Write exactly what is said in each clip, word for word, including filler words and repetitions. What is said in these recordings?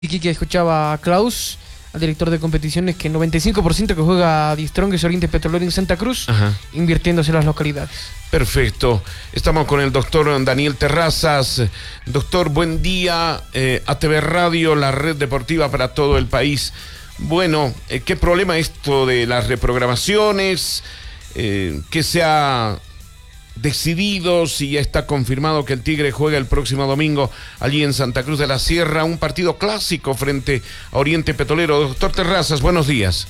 Aquí que escuchaba a Klaus, al director de competiciones, que noventa y cinco por ciento que juega Die Strongest Oriente Petrolero en Santa Cruz, Ajá. invirtiéndose en las localidades. Perfecto. Estamos con el doctor Daniel Terrazas. Doctor, buen día. Eh, A T V Radio, la red deportiva para todo el país. Bueno, eh, ¿qué problema esto de las reprogramaciones? Eh, ¿Qué se ha decidido? Si ya está confirmado que el Tigre juega el próximo domingo allí en Santa Cruz de la Sierra, un partido clásico frente a Oriente Petrolero. Doctor Terrazas, buenos días.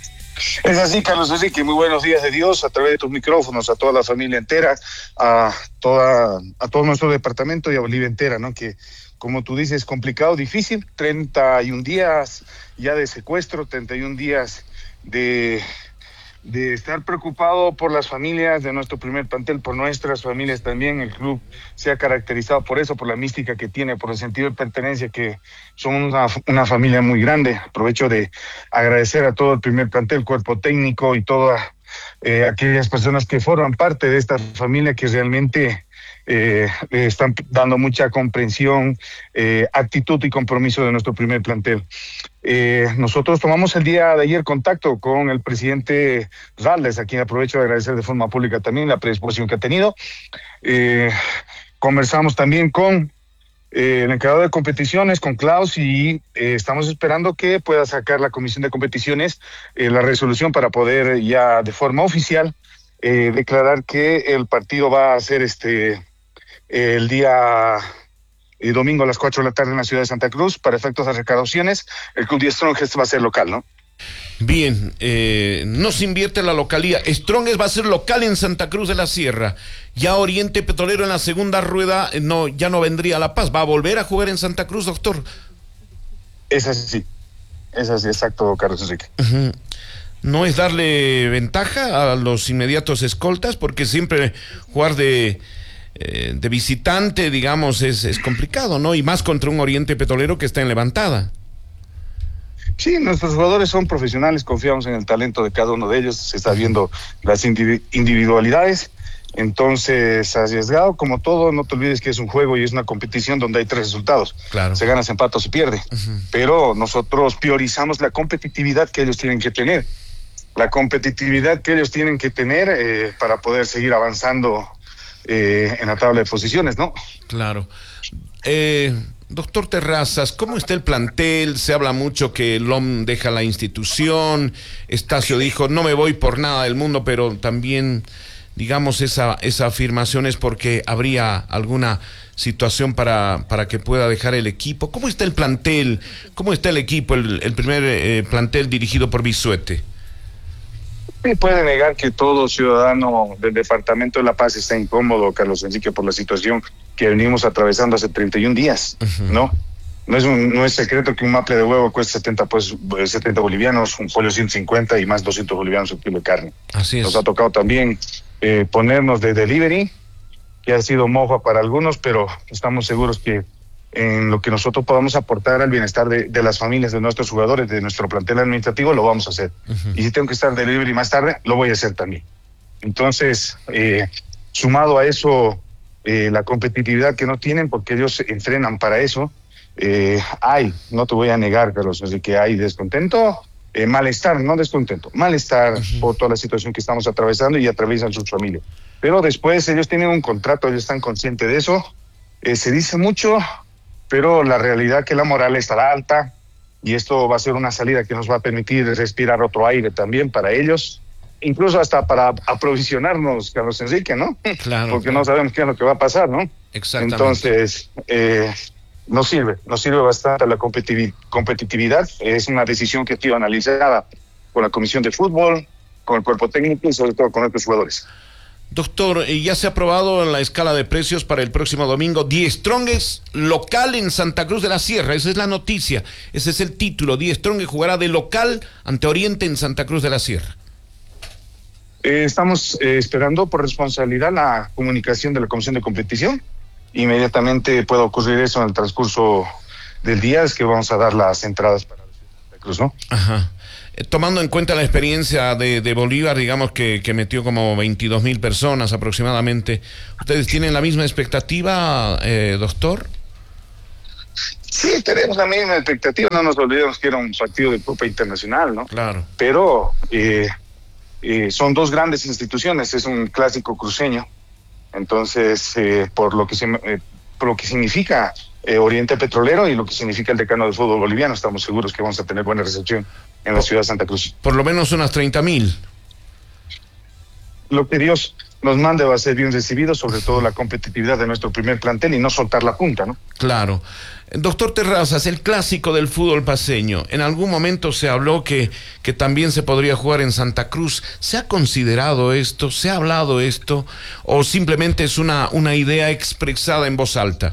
Es así, Carlos Enrique, muy buenos días de Dios a través de tus micrófonos, a toda la familia entera, a toda a todo nuestro departamento y a Bolivia entera, ¿no? Que, como tú dices, complicado, difícil, treinta y un días ya de secuestro, treinta y un días de... de estar preocupado por las familias de nuestro primer plantel, por nuestras familias también. El club se ha caracterizado por eso, por la mística que tiene, por el sentido de pertenencia, que somos una, una familia muy grande. Aprovecho de agradecer a todo el primer plantel, cuerpo técnico y todas eh, aquellas personas que forman parte de esta familia, que realmente eh, están dando mucha comprensión, eh, actitud y compromiso de nuestro primer plantel. Eh, nosotros tomamos el día de ayer contacto con el presidente Raldes, a quien aprovecho de agradecer de forma pública también la predisposición que ha tenido. Eh, conversamos también con eh, el encargado de competiciones, con Klaus, y eh, estamos esperando que pueda sacar la comisión de competiciones eh, la resolución para poder ya de forma oficial eh, declarar que el partido va a ser este el día... y domingo a las cuatro de la tarde en la ciudad de Santa Cruz. Para efectos de recaudaciones, el club Die Strongest va a ser local, ¿no? Bien, eh, no se invierte en la localía. Strongest va a ser local en Santa Cruz de la Sierra. Ya Oriente Petrolero en la segunda rueda no, ya no vendría a La Paz. ¿Va a volver a jugar en Santa Cruz, doctor? Es así, es así, exacto, Carlos Enrique. Uh-huh. ¿No es darle ventaja a los inmediatos escoltas? Porque siempre jugar de... de visitante, digamos, es, es complicado, ¿no? Y más contra un Oriente Petrolero que está en levantada. Sí, nuestros jugadores son profesionales, confiamos en el talento de cada uno de ellos, se está viendo las individualidades, entonces arriesgado como todo, no te olvides que es un juego y es una competición donde hay tres resultados. Claro. Se gana, se empata o se pierde, uh-huh. Pero nosotros priorizamos la competitividad que ellos tienen que tener, la competitividad que ellos tienen que tener eh, para poder seguir avanzando Eh, en la tabla de posiciones, ¿no? Claro. Eh, doctor Terrazas, ¿cómo está el plantel? Se habla mucho que el O M deja la institución. Estacio dijo, no me voy por nada del mundo, pero también, digamos, esa, esa afirmación es porque habría alguna situación para, para que pueda dejar el equipo. ¿Cómo está el plantel? ¿Cómo está el equipo, el, el primer eh, plantel dirigido por Bisuete? Sí, puede negar que todo ciudadano del departamento de La Paz está incómodo, Carlos Enrique, por la situación que venimos atravesando hace treinta y un días, uh-huh. ¿no? No es un, no es secreto que un maple de huevo cuesta setenta, pues, setenta bolivianos, un pollo ciento cincuenta y más doscientos bolivianos un kilo de carne. Así es. Nos ha tocado también eh, ponernos de delivery, que ha sido mofa para algunos, pero estamos seguros que en lo que nosotros podamos aportar al bienestar de, de las familias, de nuestros jugadores, de nuestro plantel administrativo, lo vamos a hacer. Uh-huh. Y si tengo que estar de delivery más tarde, lo voy a hacer también. Entonces, eh, sumado a eso, eh, la competitividad que no tienen, porque ellos entrenan para eso, eh, hay, no te voy a negar, Carlos, así que hay descontento, eh, malestar, no descontento, malestar uh-huh. por toda la situación que estamos atravesando y atraviesan sus familias. Pero después ellos tienen un contrato, ellos están conscientes de eso, eh, se dice mucho, pero la realidad es que la moral estará alta y esto va a ser una salida que nos va a permitir respirar otro aire también para ellos, incluso hasta para aprovisionarnos, Carlos Enrique, ¿no? Claro. Porque claro. no sabemos qué es lo que va a pasar, ¿no? Exactamente. Entonces, eh, nos sirve, nos sirve bastante la competitiv- competitividad. Es una decisión que ha sido analizada con la Comisión de Fútbol, con el cuerpo técnico y sobre todo con nuestros jugadores. Doctor, ya se ha aprobado la escala de precios para el próximo domingo. Die Strongest local en Santa Cruz de la Sierra. Esa es la noticia. Ese es el título. Die Strongest jugará de local ante Oriente en Santa Cruz de la Sierra. Eh, estamos eh, esperando por responsabilidad la comunicación de la Comisión de Competición. Inmediatamente puede ocurrir eso en el transcurso del día. Es que vamos a dar las entradas para Santa Cruz, ¿no? Ajá. Tomando en cuenta la experiencia de, de Bolívar, digamos que, que metió como veintidós mil personas aproximadamente, ¿ustedes tienen la misma expectativa, eh, doctor? Sí, tenemos la misma expectativa, no nos olvidemos que era un partido de Copa Internacional, ¿no? Claro. Pero eh, eh, son dos grandes instituciones, es un clásico cruceño, entonces eh, por lo que se, eh, por lo que significa eh, Oriente Petrolero y lo que significa el decano del fútbol boliviano, estamos seguros que vamos a tener buena recepción en la ciudad de Santa Cruz. Por lo menos unas treinta mil. Lo que Dios nos mande va a ser bien recibido, sobre todo la competitividad de nuestro primer plantel y no soltar la punta, ¿no? Claro. Doctor Terrazas, el clásico del fútbol paceño, en algún momento se habló que, que también se podría jugar en Santa Cruz. ¿Se ha considerado esto? ¿Se ha hablado esto? ¿O simplemente es una, una idea expresada en voz alta?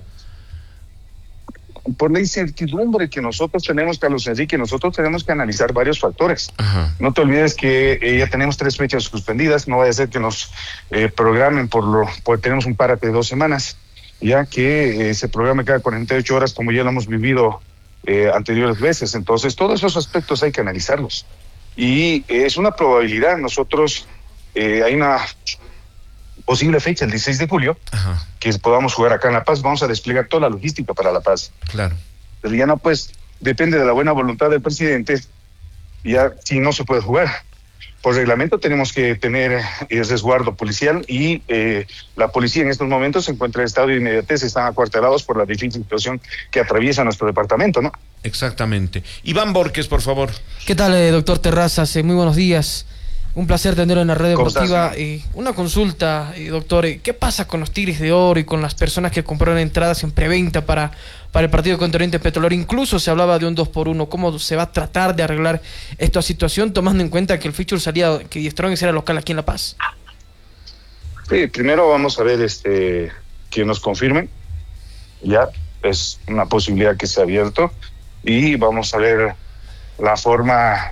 Por la incertidumbre que nosotros tenemos, Carlos Enrique, nosotros tenemos que analizar varios factores. Ajá. No te olvides que eh, ya tenemos tres fechas suspendidas, no vaya a ser que nos eh, programen por lo, porque tenemos un párate de dos semanas, ya que eh, se programa cada cuarenta y ocho horas como ya lo hemos vivido eh, anteriores veces. Entonces, todos esos aspectos hay que analizarlos. Y eh, es una probabilidad, nosotros, eh, hay una posible fecha, el dieciséis de julio, ajá, que podamos jugar acá en La Paz, vamos a desplegar toda la logística para La Paz. Claro. Pero ya no, pues, depende de la buena voluntad del presidente, ya si no se puede jugar. Por reglamento tenemos que tener eh, resguardo policial y eh, la policía en estos momentos se encuentra en estado de inmediatez, están acuartelados por la difícil situación que atraviesa nuestro departamento, ¿no? Exactamente. Iván Borges, por favor. ¿Qué tal, eh, doctor Terrazas? Eh, muy buenos días. Un placer tenerlo en la red deportiva. Eh, una consulta, eh, doctor. Eh, ¿Qué pasa con los Tigres de Oro y con las personas que compraron entradas en preventa para, para el partido contra Oriente Petrolero? Incluso se hablaba de un dos por uno. ¿Cómo se va a tratar de arreglar esta situación, tomando en cuenta que el fixture salía, que Die Strongest era local aquí en La Paz? Sí, primero vamos a ver este que nos confirmen. Ya es una posibilidad que se ha abierto. Y vamos a ver la forma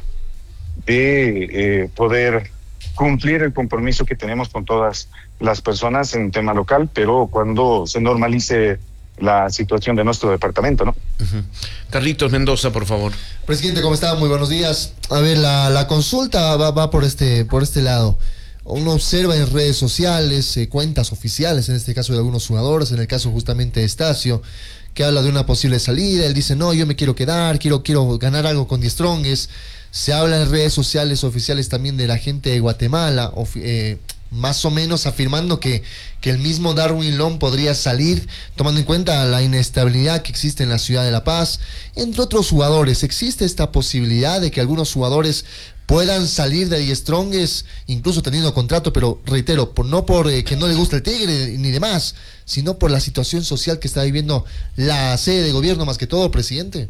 de eh, poder cumplir el compromiso que tenemos con todas las personas en tema local, pero cuando se normalice la situación de nuestro departamento, ¿no? Uh-huh. Carlitos Mendoza, por favor. Presidente, ¿cómo está? Muy buenos días. A ver, la, la consulta va, va por este, por este lado. Uno observa en redes sociales, eh, cuentas oficiales, en este caso de algunos jugadores, en el caso justamente de Estacio, que habla de una posible salida. Él dice, no, yo me quiero quedar, quiero, quiero ganar algo con Die Strongest. Se habla en redes sociales oficiales también de la gente de Guatemala, eh, más o menos afirmando que, que el mismo Darwin Long podría salir, tomando en cuenta la inestabilidad que existe en la ciudad de La Paz. Entre otros jugadores, ¿existe esta posibilidad de que algunos jugadores puedan salir de Die Strongest, incluso teniendo contrato, pero reitero, por, no por eh, que no le guste el Tigre ni demás, sino por la situación social que está viviendo la sede de gobierno, más que todo, presidente?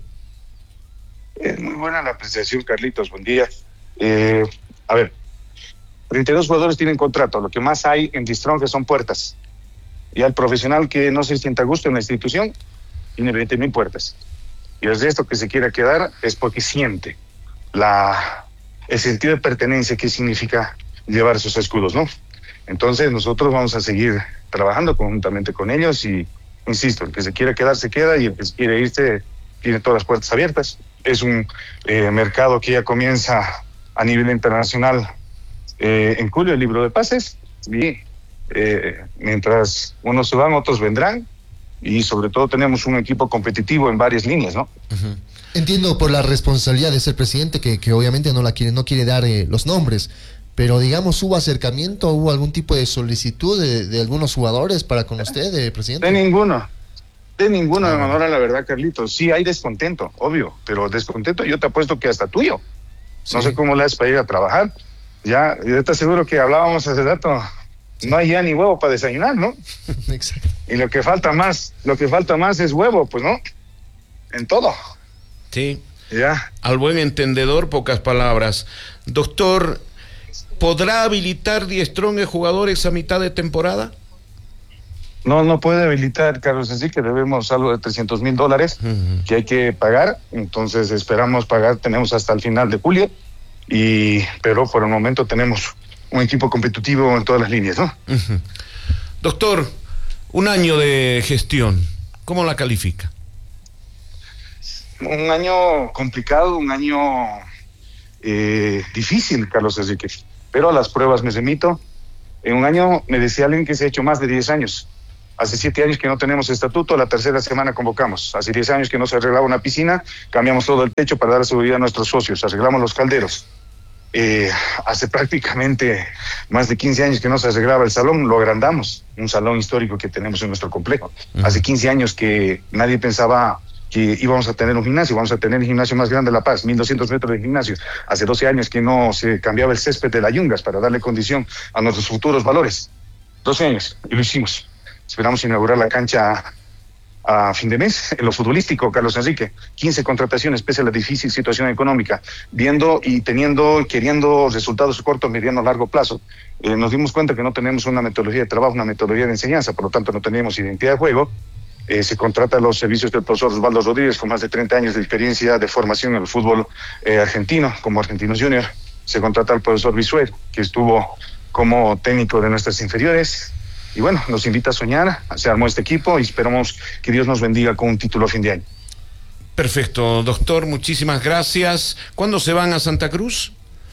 Es muy buena la apreciación, Carlitos, buen día. Eh, a ver, treinta y dos jugadores tienen contrato, lo que más hay en Die Strongest son puertas. Y al profesional que no se sienta a gusto en la institución, tiene veinte mil puertas. Y el resto que se quiera quedar es porque siente la, el sentido de pertenencia que significa llevar esos escudos, ¿no? Entonces nosotros vamos a seguir trabajando conjuntamente con ellos y, insisto, el que se quiera quedar se queda y el que se quiere irse tiene todas las puertas abiertas. Es un eh, mercado que ya comienza a nivel internacional eh, en julio, el libro de pases, y eh, mientras unos se van, otros vendrán, y sobre todo tenemos un equipo competitivo en varias líneas, ¿no? Uh-huh. Entiendo por la responsabilidad de ser presidente que, que obviamente no la quiere, no quiere dar eh, los nombres, pero digamos, ¿hubo acercamiento, hubo algún tipo de solicitud de, de algunos jugadores para con usted, eh, presidente? De ninguno. De ninguno, de manera, la verdad, Carlitos. Sí hay descontento, obvio, pero descontento yo te apuesto que hasta tuyo. Sí. No sé cómo le haces para ir a trabajar. Ya, yo te aseguro que hablábamos hace rato, sí. No hay ya ni huevo para desayunar, ¿no? Exacto. Y lo que falta más, lo que falta más es huevo, pues, ¿no? En todo. Sí. Ya. Al buen entendedor, pocas palabras. Doctor, ¿podrá habilitar Die Strongest jugadores a mitad de temporada? No, no puede habilitar, Carlos, así que debemos algo de trescientos mil dólares uh-huh. que hay que pagar, entonces esperamos pagar, tenemos hasta el final de julio, y pero por el momento tenemos un equipo competitivo en todas las líneas, ¿no? Uh-huh. Doctor, un año de gestión, ¿cómo la califica? Un año complicado, un año eh, difícil, Carlos Enrique, pero a las pruebas me remito. En un año me decía alguien que se ha hecho más de diez años. Hace siete años que no tenemos estatuto, la tercera semana convocamos. Hace diez años que no se arreglaba una piscina, cambiamos todo el techo para dar seguridad a nuestros socios, arreglamos los calderos. Eh, hace prácticamente más de quince años que no se arreglaba el salón, lo agrandamos, un salón histórico que tenemos en nuestro complejo. Uh-huh. Hace quince años que nadie pensaba que íbamos a tener un gimnasio, vamos a tener el gimnasio más grande de La Paz, mil doscientos metros de gimnasio. Hace doce años que no se cambiaba el césped de la Yungas para darle condición a nuestros futuros valores. doce años, y lo hicimos. Esperamos inaugurar la cancha a fin de mes. En lo futbolístico, Carlos Enrique, quince contrataciones pese a la difícil situación económica, viendo y teniendo, queriendo resultados corto, mediano, largo plazo. Eh, nos dimos cuenta que no tenemos una metodología de trabajo, una metodología de enseñanza, por lo tanto no tenemos identidad de juego. Eh, se contrata los servicios del profesor Osvaldo Rodríguez, con más de treinta años de experiencia de formación en el fútbol eh, argentino, como Argentinos Junior. Se contrata al profesor Bisuet, que estuvo como técnico de nuestras inferiores. Y bueno, nos invita a soñar, se armó este equipo y esperamos que Dios nos bendiga con un título a fin de año. Perfecto, doctor, muchísimas gracias. ¿Cuándo se van a Santa Cruz?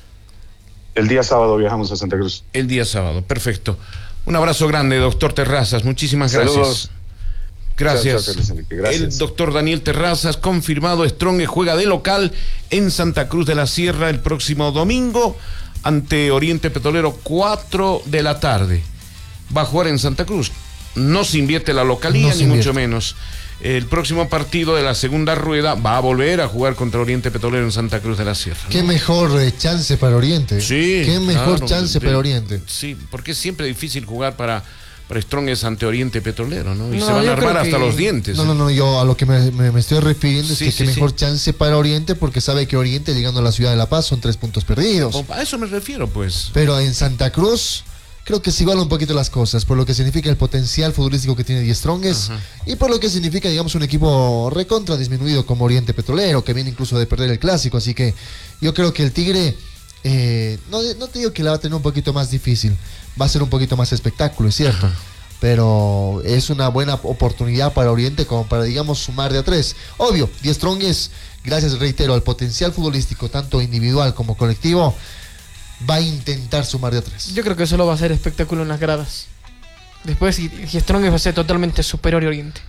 El día sábado viajamos a Santa Cruz. El día sábado, perfecto. Un abrazo grande, doctor Terrazas, muchísimas gracias. Saludos. Gracias. Chao, chao, gracias. El doctor Daniel Terrazas, confirmado, Strong juega de local en Santa Cruz de la Sierra el próximo domingo ante Oriente Petrolero, cuatro de la tarde. Va a jugar en Santa Cruz. No se invierte la localía, no ni mucho menos. El próximo partido de la segunda rueda va a volver a jugar contra Oriente Petrolero en Santa Cruz de la Sierra, ¿no? Qué mejor eh, chance para Oriente. Sí. Qué mejor claro, chance de, para Oriente. Sí, porque es siempre difícil jugar para, para Strongest ante Oriente Petrolero, ¿no? Y no, se van a armar hasta que... los dientes. No, no, no, yo a lo que me, me, me estoy refiriendo sí, es que sí, qué mejor sí. chance para Oriente, porque sabe que Oriente, llegando a la ciudad de La Paz, son tres puntos perdidos. A eso me refiero, pues. Pero en Santa Cruz creo que se igualan un poquito las cosas, por lo que significa el potencial futbolístico que tiene Die Strongest. Ajá. Y por lo que significa, digamos, un equipo recontra disminuido como Oriente Petrolero, que viene incluso de perder el clásico. Así que yo creo que el Tigre, eh, no, no te digo que la va a tener un poquito más difícil, va a ser un poquito más espectáculo, es cierto. Ajá. Pero es una buena oportunidad para Oriente como para, digamos, sumar de a tres. Obvio, Die Strongest, gracias, reitero, al potencial futbolístico, tanto individual como colectivo, va a intentar sumar de a tres. Yo creo que solo va a ser espectáculo en las gradas. Después, si Strongest va a ser totalmente superior a Oriente.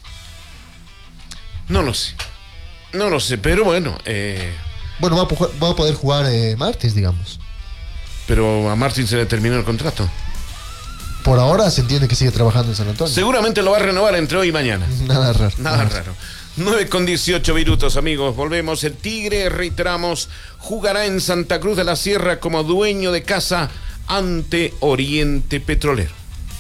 No lo sé. No lo sé, pero bueno. Eh... Bueno, va a, po- va a poder jugar eh, martes, digamos. Pero a Martín se le terminó el contrato. Por ahora se entiende que sigue trabajando en San Antonio. Seguramente lo va a renovar entre hoy y mañana. Nada raro. Nada, nada raro. nueve con dieciocho minutos, amigos. Volvemos. El Tigre, reiteramos, jugará en Santa Cruz de la Sierra como dueño de casa ante Oriente Petrolero.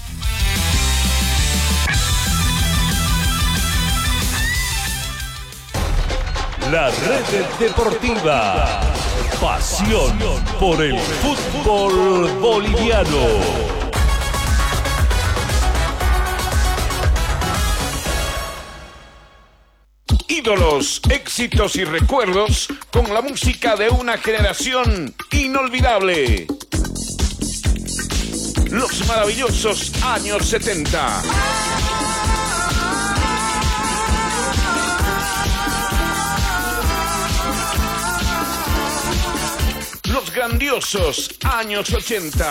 La Red Deportiva. Pasión por el fútbol boliviano. Ídolos, éxitos y recuerdos con la música de una generación inolvidable. Los maravillosos años setenta. Los grandiosos años ochenta.